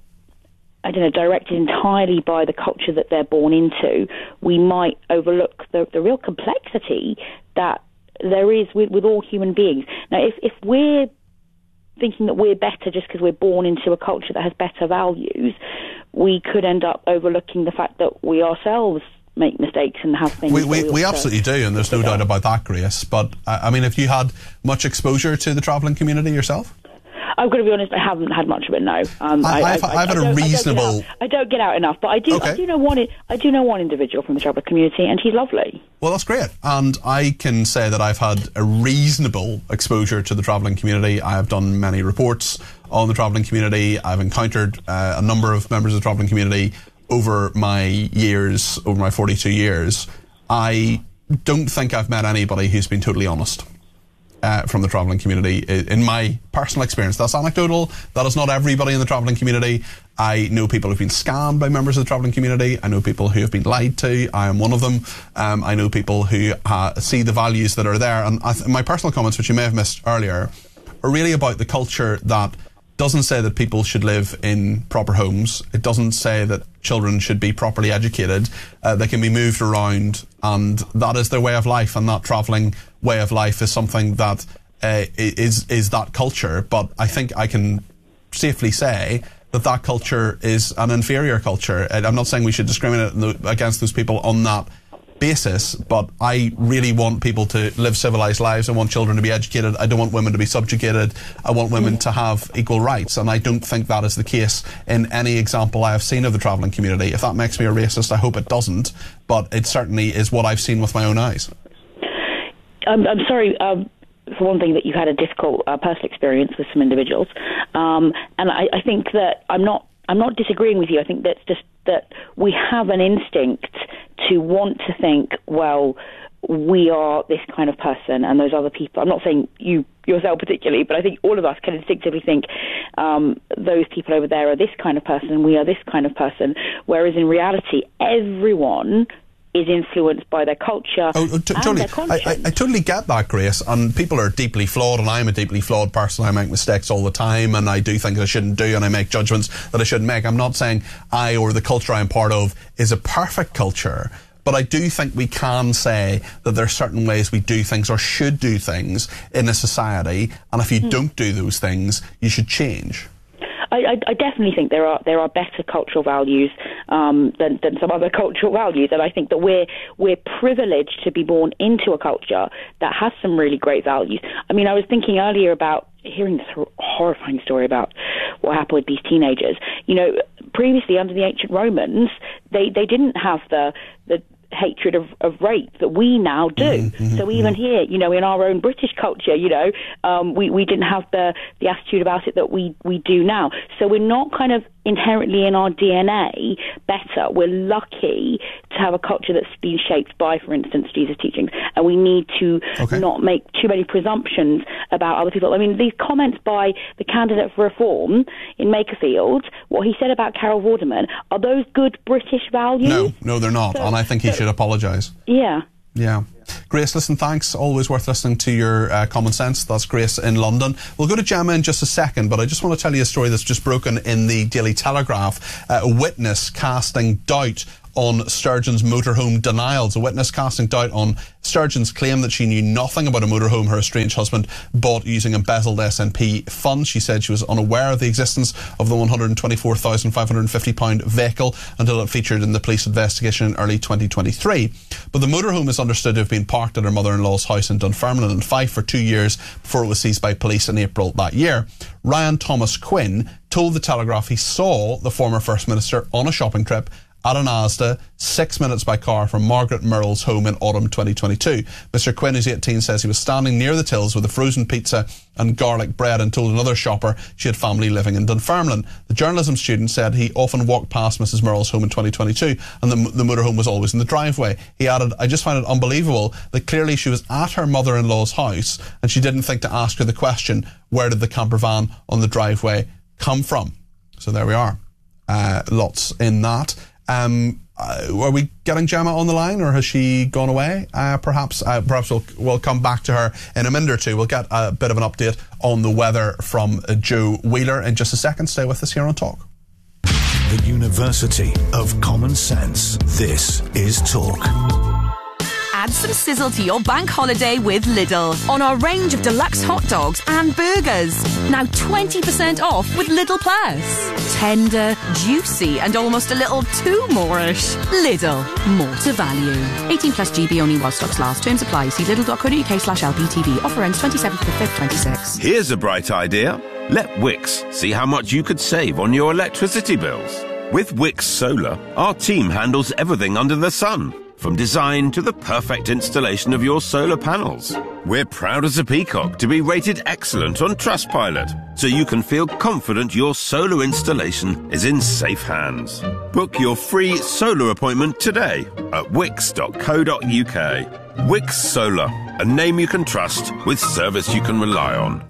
I don't know, directed entirely by the culture that they're born into, we might overlook the, the real complexity that there is with, with all human beings. Now, if, if we're thinking that we're better just because we're born into a culture that has better values, we could end up overlooking the fact that we ourselves make mistakes and have things. We, we, we, we absolutely do, and there's no doubt about that, Grace. But, uh, I mean, have you had much exposure to the travelling community yourself? I've got to be honest, I haven't had much of it, no. Um, I, I've, I, I, I've had I a reasonable... I don't, I don't get out enough, but I do, okay. I do know one I do know one individual from the traveller community, and he's lovely. Well, that's great. And I can say that I've had a reasonable exposure to the travelling community. I have done many reports on the travelling community. I've encountered uh, a number of members of the travelling community over my years, over my forty-two years. I don't think I've met anybody who's been totally honest uh, from the travelling community. In my personal experience, that's anecdotal. That is not everybody in the travelling community. I know people who've been scammed by members of the travelling community. I know people who have been lied to. I am one of them. Um, I know people who uh, see the values that are there. And I th- my personal comments, which you may have missed earlier, are really about the culture that doesn't say that people should live in proper homes. It doesn't say that children should be properly educated. Uh, they can be moved around, and that is their way of life. And that travelling way of life is something that uh, is is that culture. But I think I can safely say that that culture is an inferior culture. And I'm not saying we should discriminate against those people on that basis, but I really want people to live civilised lives. I want children to be educated. I don't want women to be subjugated. I want women to have equal rights, and I don't think that is the case in any example I have seen of the travelling community. If that makes me a racist, I hope it doesn't, but it certainly is what I've seen with my own eyes. Um, I'm sorry, um, for one thing, that you had a difficult uh, personal experience with some individuals, um, and I, I think that I'm not I'm not disagreeing with you. I think that's just that we have an instinct to want to think, well, we are this kind of person and those other people. I'm not saying you yourself particularly, but I think all of us can instinctively think um, those people over there are this kind of person and we are this kind of person, whereas in reality, everyone is influenced by their culture oh, t- and totally. their conscience. I, I, I totally get that, Grace, and people are deeply flawed, and I'm a deeply flawed person. I make mistakes all the time, and I do things I shouldn't do, and I make judgments that I shouldn't make. I'm not saying I or the culture I'm part of is a perfect culture, but I do think we can say that there are certain ways we do things or should do things in a society, and if you mm. don't do those things, you should change. I, I definitely think there are there are better cultural values um, than, than some other cultural values, and I think that we're we're privileged to be born into a culture that has some really great values. I mean, I was thinking earlier about hearing this horrifying story about what happened with these teenagers. You know, previously under the ancient Romans, they, they didn't have the the hatred of, of rape that we now do. Mm-hmm, so even mm-hmm. here, you know, in our own British culture, you know, um, we, we didn't have the, the attitude about it that we, we do now. So we're not kind of inherently in our D N A better. We're lucky to have a culture that's been shaped by, for instance, Jesus' teachings. And we need to okay. not make too many presumptions about other people. I mean, these comments by the candidate for Reform in Makerfield, what he said about Carol Vorderman, are those good British values? No, no, they're not, so, and I think he so, should apologise. Yeah. Yeah. Grace, listen, thanks. Always worth listening to your uh, common sense. That's Grace in London. We'll go to Gemma in just a second, but I just want to tell you a story that's just broken in the Daily Telegraph. Uh, a witness casting doubt on Sturgeon's motorhome denials. A witness casting doubt on Sturgeon's claim that she knew nothing about a motorhome her estranged husband bought using embezzled S N P funds. She said she was unaware of the existence of the one hundred twenty-four thousand five hundred fifty pound vehicle until it featured in the police investigation in early twenty twenty-three. But the motorhome is understood to have been parked at her mother-in-law's house in Dunfermline and Fife for two years before it was seized by police in April that year. Ryan Thomas Quinn told the Telegraph he saw the former First Minister on a shopping trip at an Asda, six minutes by car from Margaret Murrell's home in autumn twenty twenty-two. Mister Quinn, who's eighteen, says he was standing near the tills with a frozen pizza and garlic bread and told another shopper she had family living in Dunfermline. The journalism student said he often walked past Missus Murrell's home in twenty twenty-two and the, the motorhome was always in the driveway. He added, I just find it unbelievable that clearly she was at her mother-in-law's house and she didn't think to ask her the question, where did the camper van on the driveway come from? So there we are. Uh, lots in that. Um, uh, are we getting Gemma on the line, or has she gone away? Uh, perhaps uh, perhaps we'll, we'll come back to her in a minute or two. We'll get a bit of an update on the weather from uh, Joe Wheeler in just a second. Stay with us here on Talk. The University of Common Sense. This is Talk. Add some sizzle to your bank holiday with Lidl on our range of deluxe hot dogs and burgers. Now twenty percent off with Lidl Plus. Tender, juicy and almost a little too more-ish. Lidl, more to value. eighteen plus G B only while stocks last. Terms apply. See lidl.co.uk slash LPTV. Offer ends twenty-seventh of the fifth, twenty-six. Here's a bright idea. Let Wix see how much you could save on your electricity bills. With Wix Solar, our team handles everything under the sun, from design to the perfect installation of your solar panels. We're proud as a peacock to be rated excellent on Trustpilot, so you can feel confident your solar installation is in safe hands. Book your free solar appointment today at wix dot co dot uk. Wix Solar, a name you can trust with service you can rely on.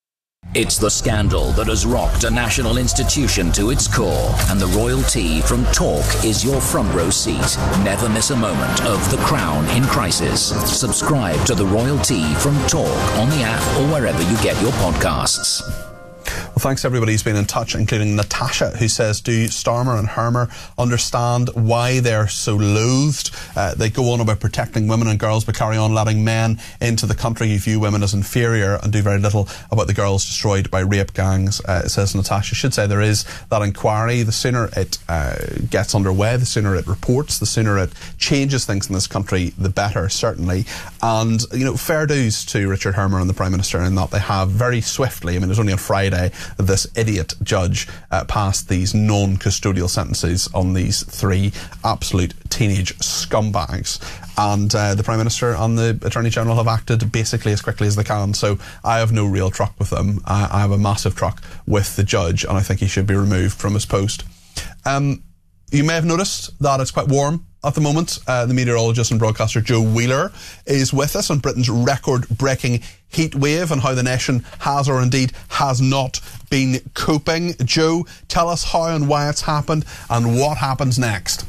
It's the scandal that has rocked a national institution to its core, and the royalty from Talk is your front row seat. Never miss a moment of The Crown in crisis. Subscribe to the royalty from Talk on the app or wherever you get your podcasts. Well, thanks to everybody who's been in touch, including Natasha, who says, do Starmer and Hermer understand why they're so loathed? Uh, they go on about protecting women and girls, but carry on letting men into the country who view women as inferior and do very little about the girls destroyed by rape gangs, uh, says Natasha. Should say there is that inquiry. The sooner it uh, gets underway, the sooner it reports, the sooner it changes things in this country, the better, certainly. And, you know, fair dues to Richard Hermer and the Prime Minister in that they have very swiftly, I mean, it was only on Friday, this idiot judge uh, passed these non-custodial sentences on these three absolute teenage scumbags. And uh, the Prime Minister and the Attorney General have acted basically as quickly as they can. So I have no real truck with them. I, I have a massive truck with the judge, and I think he should be removed from his post. Um, you may have noticed that it's quite warm at the moment. Uh, the meteorologist and broadcaster Joe Wheeler is with us on Britain's record-breaking heat wave and how the nation has or indeed has not been coping. Joe, tell us how and why it's happened and what happens next.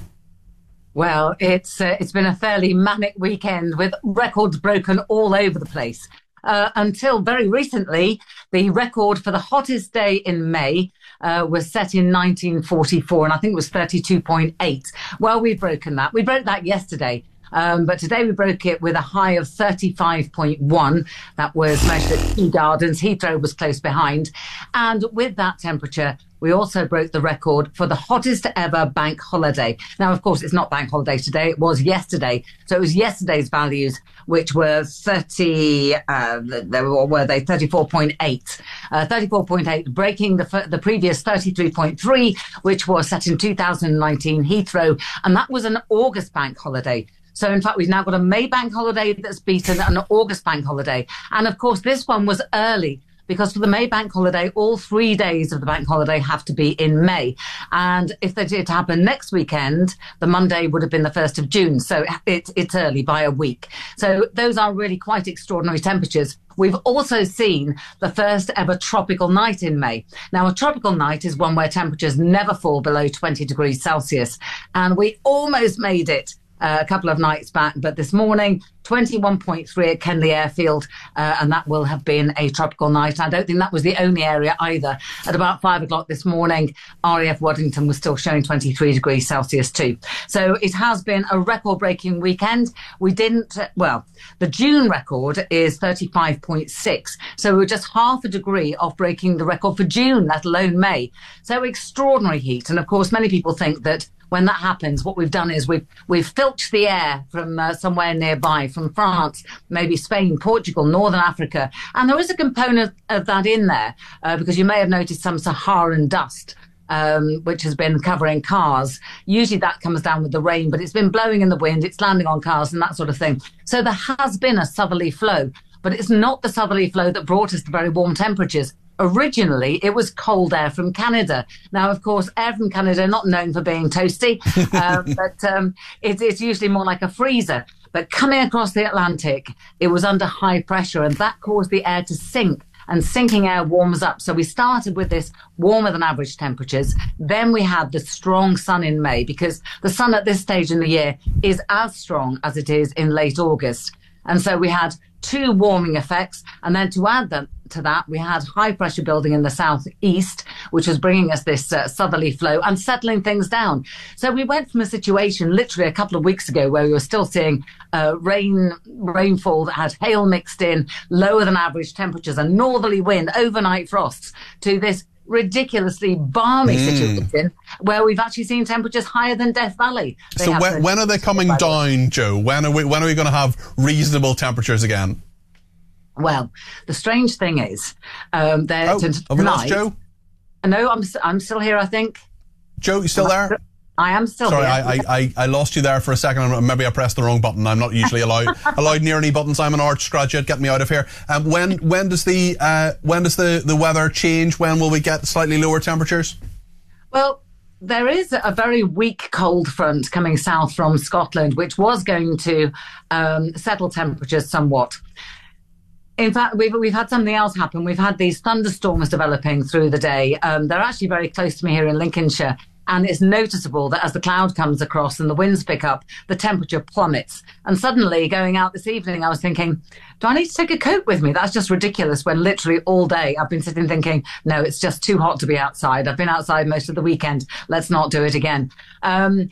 Well, it's uh, it's been a fairly manic weekend with records broken all over the place. Uh, until very recently, the record for the hottest day in May uh, was set in nineteen forty-four, and I think it was thirty-two point eight. Well, we've broken that. We broke that yesterday. Um, but today we broke it with a high of thirty-five point one. That was measured at Kew Gardens. Heathrow was close behind. And with that temperature, we also broke the record for the hottest ever bank holiday. Now, of course, it's not bank holiday today. It was yesterday. So it was yesterday's values, which were thirty, uh, what were they? thirty-four point eight. Uh, thirty-four point eight, breaking the, the previous thirty-three point three, which was set in two thousand nineteen Heathrow. And that was an August bank holiday. So, in fact, we've now got a May bank holiday that's beaten an August bank holiday. And, of course, this one was early. because for the May bank holiday, all three days of the bank holiday have to be in May. And if they did happen next weekend, the Monday would have been the first of June. So it, it's early by a week. So those are really quite extraordinary temperatures. We've also seen the first ever tropical night in May. Now, a tropical night is one where temperatures never fall below twenty degrees Celsius. And we almost made it Uh, a couple of nights back, but this morning, twenty-one point three at Kenley Airfield, uh, and that will have been a tropical night. I don't think that was the only area either. At about five o'clock this morning, R A F Waddington was still showing twenty-three degrees Celsius too. So it has been a record-breaking weekend. We didn't, uh, well, the June record is thirty-five point six, so we were just half a degree off breaking the record for June, let alone May. So extraordinary heat, and of course many people think that when that happens, what we've done is we've we've filched the air from uh, somewhere nearby, from France, maybe Spain, Portugal, Northern Africa. And there is a component of that in there, uh, because you may have noticed some Saharan dust, um, which has been covering cars. Usually that comes down with the rain, but it's been blowing in the wind, it's landing on cars and that sort of thing. So there has been a southerly flow, but it's not the southerly flow that brought us the very warm temperatures. Originally, it was cold air from Canada. Now, of course, air from Canada, not known for being toasty, uh, but um, it, it's usually more like a freezer. But coming across the Atlantic, it was under high pressure, and that caused the air to sink. And sinking air warms up. So we started with this warmer than average temperatures. Then we had the strong sun in May, because the sun at this stage in the year is as strong as it is in late August. And so we had two warming effects. And then to add them, to that, we had high pressure building in the southeast, which was bringing us this uh, southerly flow and settling things down. So we went from a situation literally a couple of weeks ago where we were still seeing uh, rain, rainfall that had hail mixed in, lower than average temperatures and northerly wind, overnight frosts, to this ridiculously balmy mm. situation where we've actually seen temperatures higher than Death Valley. They so when, when are they coming down, Joe? When are we, when are we going to have reasonable temperatures again? Well, the strange thing is, um, they're oh, tonight. Have we lost Joe? No, I'm I'm still here. I think. Joe, you still there? I am still Sorry, here. Sorry, I, I, I lost you there for a second. Maybe I pressed the wrong button. I'm not usually allowed allowed near any buttons. I'm an arch graduate. Get me out of here. Um, when when does the uh, when does the, the weather change? When will we get slightly lower temperatures? Well, there is a very weak cold front coming south from Scotland, which was going to um, settle temperatures somewhat. In fact, we've we've had something else happen. We've had these thunderstorms developing through the day. Um, they're actually very close to me here in Lincolnshire. And it's noticeable that as the cloud comes across and the winds pick up, the temperature plummets. And suddenly, going out this evening, I was thinking, do I need to take a coat with me? That's just ridiculous, when literally all day I've been sitting thinking, no, it's just too hot to be outside. I've been outside most of the weekend. Let's not do it again. Um,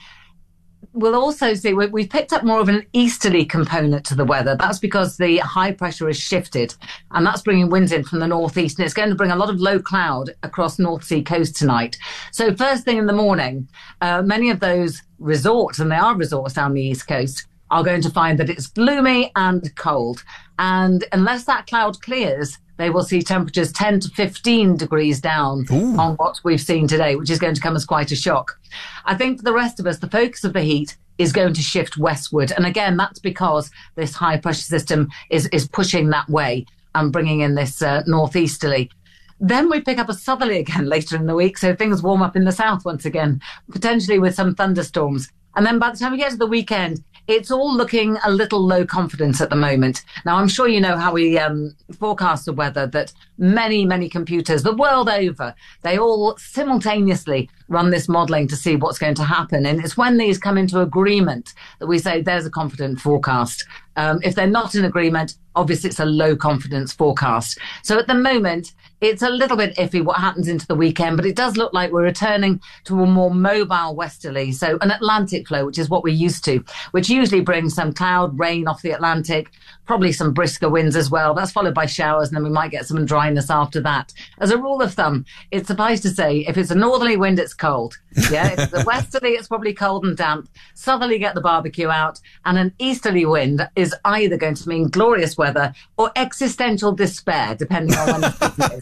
We'll also see we've picked up more of an easterly component to the weather. That's because the high pressure has shifted, and that's bringing winds in from the northeast, and it's going to bring a lot of low cloud across North Sea coast tonight. So first thing in the morning, uh, many of those resorts, and they are resorts down the east coast, are going to find that it's gloomy and cold. And unless that cloud clears, they will see temperatures ten to fifteen degrees down Ooh. On what we've seen today, which is going to come as quite a shock. I think for the rest of us, the focus of the heat is going to shift westward. And again, that's because this high pressure system is, is pushing that way and bringing in this uh, northeasterly. Then we pick up a southerly again later in the week, so things warm up in the south once again, potentially with some thunderstorms. And then by the time we get to the weekend, it's all looking a little low confidence at the moment. Now, I'm sure you know how we um, forecast the weather, that many, many computers the world over, they all simultaneously run this modelling to see what's going to happen. And it's when these come into agreement that we say there's a confident forecast. Um, if they're not in agreement, obviously it's a low confidence forecast. So at the moment, it's a little bit iffy what happens into the weekend, but it does look like we're returning to a more mobile westerly. So an Atlantic flow, which is what we're used to, which usually brings some cloud, rain off the Atlantic, probably some brisker winds as well. That's followed by showers, and then we might get some dryness after that. As a rule of thumb, it's suffice to say, if it's a northerly wind, it's cold. Yeah, if it's a westerly, it's probably cold and damp. Southerly, get the barbecue out. And an easterly wind is either going to mean glorious weather or existential despair, depending on when the season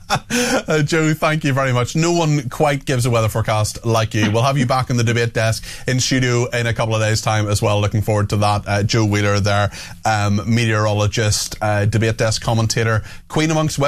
is. Uh, Joe, thank you very much. No one quite gives a weather forecast like you. We'll have you back in the debate desk in studio in a couple of days' time as well. Looking forward to that. Uh, Joe Wheeler there, um, meteorologist, uh, debate desk commentator, queen amongst women.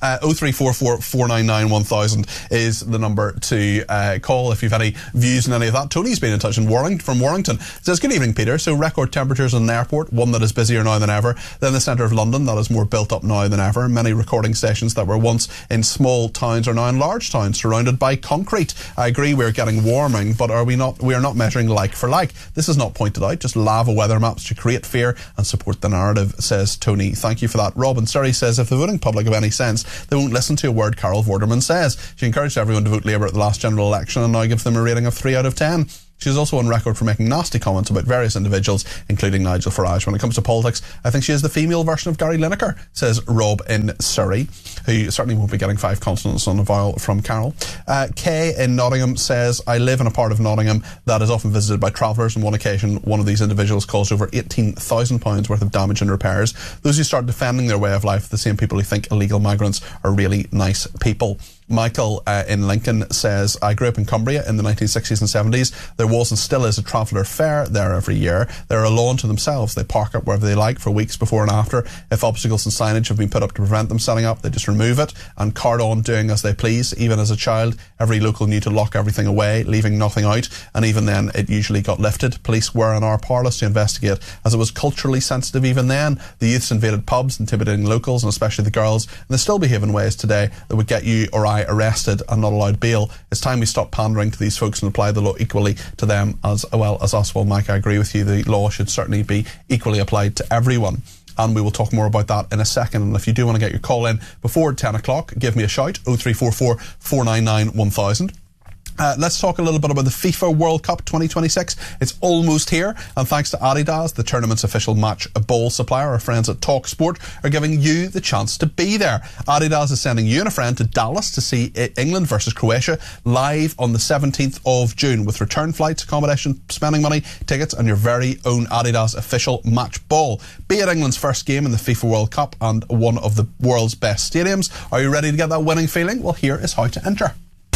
Uh, oh three four four, four nine nine, one thousand is the number to uh, call if you've any views on any of that. Tony's been in touch in Warring- from Warrington. It says, good evening, Peter. So record temperatures in an airport, one that is busier now than ever. Then the centre of London, that is more built up now than ever. Many recording stations that were once in small towns are now in large towns, surrounded by concrete. I agree we're getting warming, but are we not? We are not measuring like for like. This is not pointed out, just lava weather maps to create fear and support the narrative, says Tony. Thank you for that. Robin Surrey says, if the voting public have any sense, they won't listen to a word Carol Vorderman says. She encouraged everyone to vote Labour at the last general election and now gives them a rating of three out of ten. She is also on record for making nasty comments about various individuals, including Nigel Farage. When it comes to politics, I think she is the female version of Gary Lineker, says Rob in Surrey, who certainly won't be getting five consonants on a vowel from Carol. Uh, Kay in Nottingham says, I live in a part of Nottingham that is often visited by travellers. On one occasion, one of these individuals caused over eighteen thousand pounds worth of damage and repairs. Those who start defending their way of life, the same people who think illegal migrants are really nice people. Michael uh, in Lincoln says, I grew up in Cumbria in the nineteen sixties and seventies. There was and still is a traveller fair there every year. They're a law unto themselves. They park up wherever they like for weeks before and after. If obstacles and signage have been put up to prevent them setting up, they just remove it and cart on doing as they please. Even as a child, every local knew to lock everything away, leaving nothing out, and even then it usually got lifted. Police were in our powerless to investigate, as it was culturally sensitive even then. The youths invaded pubs, intimidating locals and especially the girls, and they still behave in ways today that would get you or I arrested and not allowed bail. It's time we stop pandering to these folks and apply the law equally to them as well as us. Well, Mike, I agree with you. The law should certainly be equally applied to everyone. And we will talk more about that in a second. And if you do want to get your call in before ten o'clock, give me a shout, oh three four four, four nine nine, one thousand. Uh, let's talk a little bit about the FIFA World Cup twenty twenty-six. It's almost here, and thanks to Adidas, the tournament's official match ball supplier, our friends at TalkSport are giving you the chance to be there. Adidas is sending you and a friend to Dallas to see England versus Croatia live on the seventeenth of June with return flights, accommodation, spending money, tickets, and your very own Adidas official match ball. Be at England's first game in the FIFA World Cup and one of the world's best stadiums. Are you ready to get that winning feeling? Well, here is how to enter.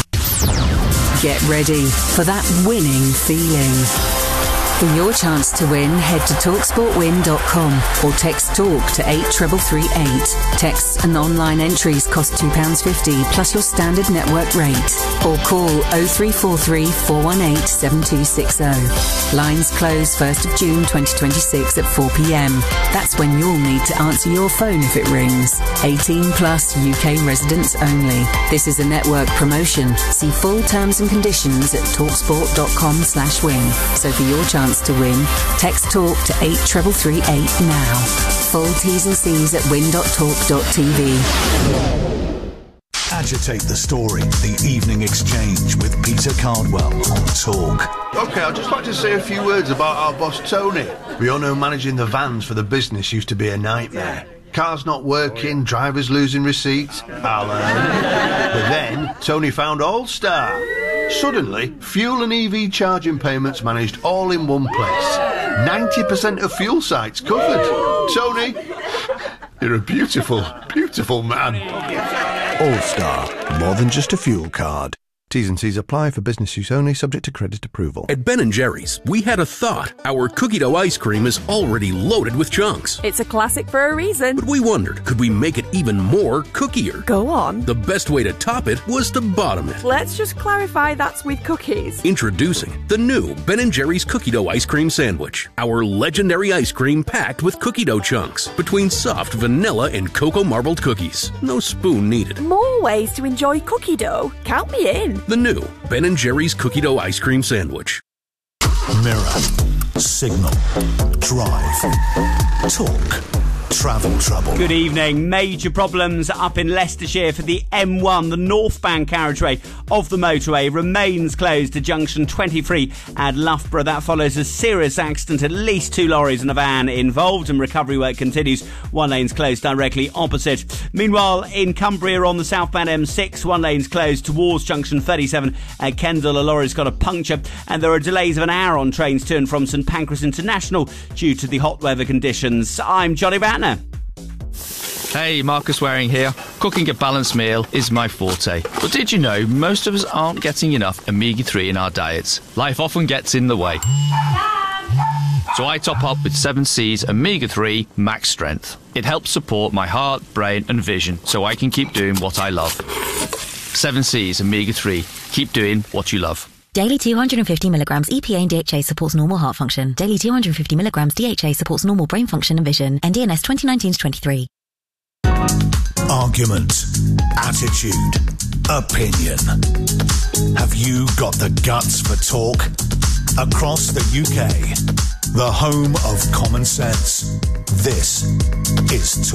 Get ready for that winning feeling. For your chance to win, head to talk sport win dot com or text TALK to eight three three three eight. Texts and online entries cost two pounds fifty plus your standard network rate. Or call oh three four three, four one eight, seven two six oh. Lines close first of June twenty twenty-six at four p m. That's when you'll need to answer your phone if it rings. eighteen plus U K residents only. This is a network promotion. See full terms and conditions at talksport dot com slash win. So for your chance to win, text TALK to eight three three three eight now. Full T's and C's at win dot talk dot t v. Agitate the story, the evening exchange with Peter Cardwell on Talk. OK, I'd just like to say a few words about our boss Tony. We all know managing the vans for the business used to be a nightmare. Cars not working, drivers losing receipts, Alan. But then Tony found All-Star. Suddenly, fuel and E V charging payments managed all in one place. ninety percent of fuel sites covered. Tony, you're a beautiful, beautiful man. All-Star, more than just a fuel card. T's and C's apply for business use only, subject to credit approval. At Ben and Jerry's, we had a thought. Our cookie dough ice cream is already loaded with chunks. It's a classic for a reason. But we wondered, could we make it even more cookier? Go on. The best way to top it was to bottom it. Let's just clarify that's with cookies. Introducing the new Ben and Jerry's cookie dough ice cream sandwich. Our legendary ice cream packed with cookie dough chunks between soft vanilla and cocoa marbled cookies. No spoon needed. More ways to enjoy cookie dough. Count me in. The new Ben and Jerry's cookie dough ice cream sandwich. Mirror, Signal, Drive, Talk, Travel Trouble. Good evening. Major problems up in Leicestershire for the M one. The northbound carriageway of the motorway remains closed to junction twenty-three at Loughborough. That follows a serious accident. At least two lorries and a van involved, and recovery work continues. One lane's closed directly opposite. Meanwhile, in Cumbria on the southbound M six, one lane's closed towards junction thirty-seven at Kendal. A lorry's got a puncture, and there are delays of an hour on trains to and from St Pancras International due to the hot weather conditions. I'm Johnny Batner. Hey, Marcus Waring here. Cooking a balanced meal is my forte. But did you know most of us aren't getting enough omega three in our diets? Life often gets in the way. So I top up with seven Seas Omega three Max Strength. It helps support my heart, brain and vision so I can keep doing what I love. seven Seas Omega three. Keep doing what you love. Daily two hundred fifty milligrams E P A and D H A supports normal heart function. Daily two hundred fifty milligrams D H A supports normal brain function and vision. N D N S twenty nineteen to twenty-three. Argument, attitude, opinion. Have you got the guts for talk? Across the U K, the home of common sense. This is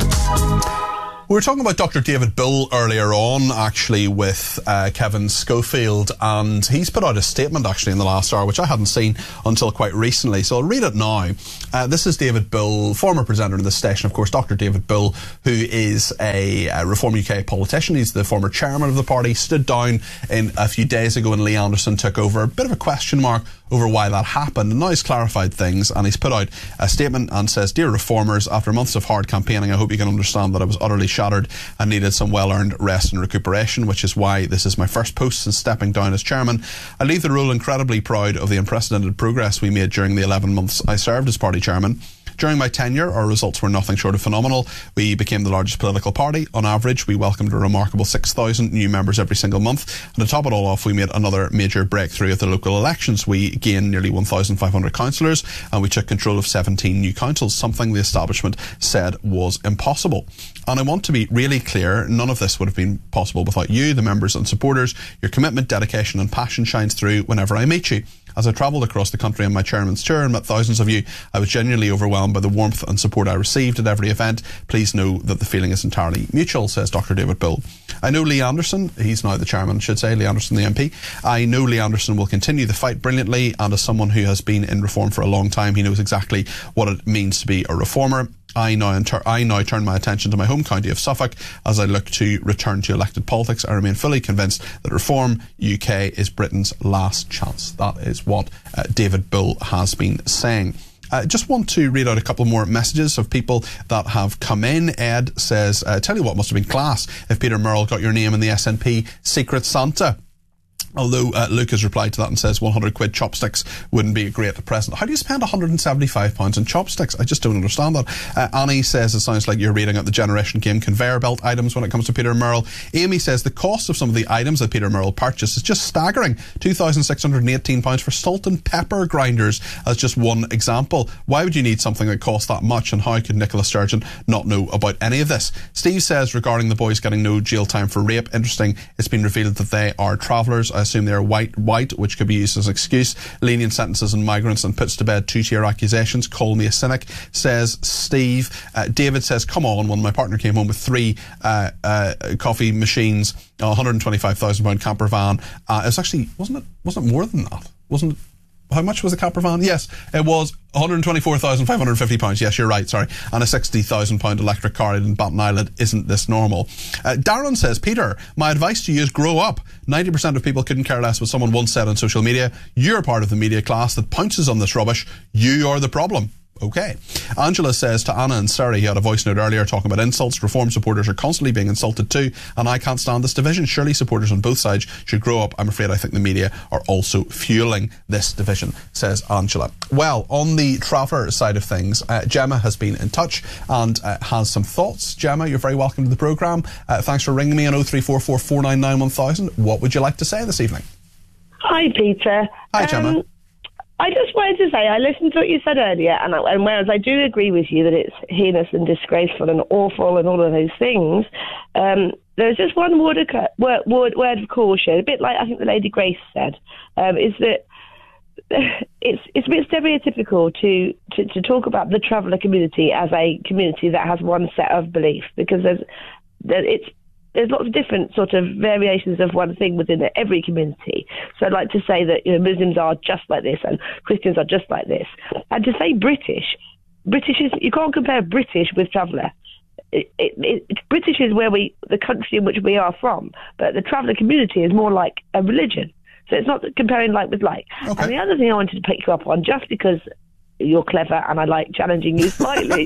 Talk. We were talking about Doctor David Bull earlier on, actually, with uh, Kevin Schofield, and he's put out a statement, actually, in the last hour, which I hadn't seen until quite recently, so I'll read it now. Uh, this is David Bull, former presenter of the station, of course, Doctor David Bull, who is a, a Reform U K politician. He's the former chairman of the party, stood down in a few days ago when Lee Anderson took over. A bit of a question mark over why that happened, and now he's clarified things, and he's put out a statement and says, "Dear Reformers, after months of hard campaigning, I hope you can understand that I was utterly shattered and needed some well-earned rest and recuperation, which is why this is my first post since stepping down as chairman. I leave the role incredibly proud of the unprecedented progress we made during the eleven months I served as party chairman. During my tenure, our results were nothing short of phenomenal. We became the largest political party. On average, we welcomed a remarkable six thousand new members every single month. And to top it all off, we made another major breakthrough at the local elections. We gained nearly one thousand five hundred councillors and we took control of seventeen new councils, something the establishment said was impossible. And I want to be really clear, none of this would have been possible without you, the members and supporters. Your commitment, dedication and passion shines through whenever I meet you. As I travelled across the country on my chairman's tour and met thousands of you, I was genuinely overwhelmed by the warmth and support I received at every event. Please know that the feeling is entirely mutual," says Doctor David Bull. I know Lee Anderson, he's now the chairman, I should say, Lee Anderson, the M P. I know Lee Anderson will continue the fight brilliantly, and as someone who has been in reform for a long time, he knows exactly what it means to be a reformer. I now, inter- I now turn my attention to my home county of Suffolk as I look to return to elected politics. I remain fully convinced that Reform U K is Britain's last chance. That is what uh, David Bull has been saying. I uh, just want to read out a couple more messages of people that have come in. Ed says, uh, tell you what must have been class if Peter Murrell got your name in the S N P Secret Santa. Although uh, Luke has replied to that and says one hundred quid chopsticks wouldn't be a great present. How do you spend one hundred seventy-five pounds on chopsticks? I just don't understand that. Uh, Annie says it sounds like you're reading out the Generation Game conveyor belt items when it comes to Peter Murrell. Amy says the cost of some of the items that Peter Murrell purchased is just staggering. two thousand six hundred eighteen pounds for salt and pepper grinders as just one example. Why would you need something that costs that much, and how could Nicola Sturgeon not know about any of this? Steve says regarding the boys getting no jail time for rape, interesting, it's been revealed that they are travellers. I assume they're white, white, which could be used as an excuse. Lenient sentences on migrants and puts to bed two-tier accusations. Call me a cynic, says Steve. Uh, David says, come on, when my partner came home with three uh, uh, coffee machines, a one hundred twenty-five thousand pound camper van. Uh, it was actually, wasn't it, wasn't it more than that? Wasn't it? How much was the camper van? Yes, it was one hundred twenty-four thousand five hundred fifty pounds. Yes, you're right, sorry. And a sixty thousand pound electric car in Batten Island. Isn't this normal? Uh, Darren says, Peter, my advice to you is grow up. ninety percent of people couldn't care less what someone once said on social media. You're part of the media class that pounces on this rubbish. You are the problem. Okay. Angela says to Anna and Surrey, he had a voice note earlier talking about insults. Reform supporters are constantly being insulted too, and I can't stand this division. Surely supporters on both sides should grow up. I'm afraid I think the media are also fueling this division, says Angela. Well, on the traveller side of things, uh, Gemma has been in touch and uh, has some thoughts. Gemma, you're very welcome to the programme. Uh, thanks for ringing me on oh three four four, four nine nine, one thousand. What would you like to say this evening? Hi, Peter. Hi, Gemma. Um, I just wanted to say, I listened to what you said earlier, and, I, and whereas I do agree with you that it's heinous and disgraceful and awful and all of those things, um, there's just one word of, word, word, word of caution, a bit like I think the Lady Grace said, um, is that it's it's a bit stereotypical to, to, to talk about the traveller community as a community that has one set of beliefs, because there's there, it's there's lots of different sort of variations of one thing within every community. So I'd like to say that, you know, Muslims are just like this and Christians are just like this. And to say British, British is, you can't compare British with traveller. It, it, it, British is where we, the country in which we are from, but the traveller community is more like a religion. So it's not comparing like with like. Okay. And the other thing I wanted to pick you up on, just because you're clever and I like challenging you slightly,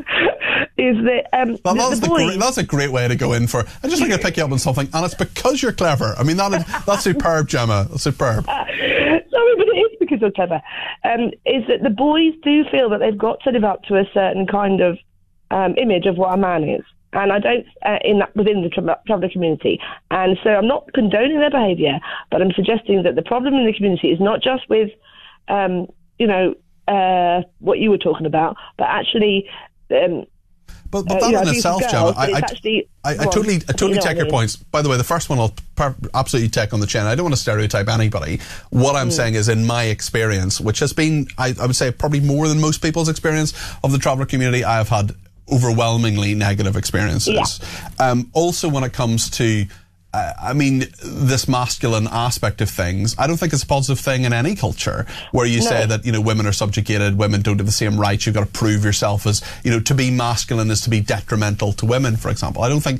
is that um, well, the, that's, the the boys... great, that's a great way to go in for. I just like to pick you up on something, and it's because you're clever. I mean, that is, that's superb, Gemma. That's superb. Uh, Sorry, but it is because you're clever. Um, is that the boys do feel that they've got to live up to a certain kind of um, image of what a man is. And I don't, uh, in that, within the tra- traveller community. And so I'm not condoning their behaviour, but I'm suggesting that the problem in the community is not just with, um, you know, uh, what you were talking about, but actually... Um, But, but uh, that you know, in itself, Gemma, I, I, actually, I, I well, totally, I totally you know take your I mean. points. By the way, the first one I'll per- absolutely take on the chin. I don't want to stereotype anybody. What I'm mm. saying is, in my experience, which has been, I, I would say, probably more than most people's experience of the traveller community, I have had overwhelmingly negative experiences. Yeah. Um, also, when it comes to Uh, I mean, this masculine aspect of things, I don't think it's a positive thing in any culture where you no. say that, you know, women are subjugated, women don't have the same rights, you've got to prove yourself as, you know, to be masculine is to be detrimental to women, for example. I don't think